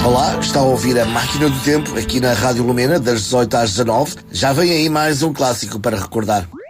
Olá, está a ouvir a Máquina do Tempo aqui na Rádio Lumena, das 18 às 19. Já vem aí mais um clássico para recordar.